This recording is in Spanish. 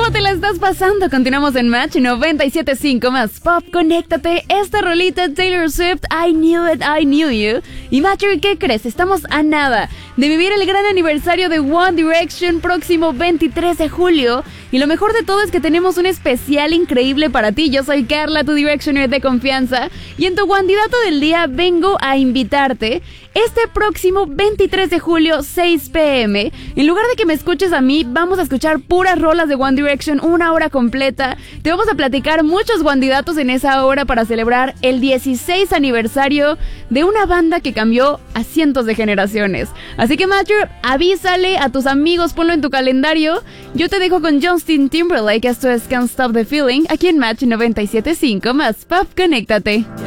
¿Cómo te la estás pasando? Continuamos en Match 97.5 más Pop. Conéctate. Esta rolita Taylor Swift, I Knew It, I Knew You. Y Matthew, ¿qué crees? Estamos a nada de vivir el gran aniversario de One Direction próximo 23 de julio. Y lo mejor de todo es que tenemos un especial increíble para ti. Yo soy Carla, tu Directioner de confianza. Y en tu candidato del día vengo a invitarte este próximo 23 de julio, 6 p.m. En lugar de que me escuches a mí, vamos a escuchar puras rolas de One Direction, una hora completa. Te vamos a platicar muchos candidatos en esa hora para celebrar el 16 aniversario de una banda que cambió a cientos de generaciones. Así que, Matthew, avísale a tus amigos, ponlo en tu calendario. Yo te dejo con Justin Timberlake. Esto es Can't Stop the Feeling, aquí en Match 97.5 más Pop. Conéctate.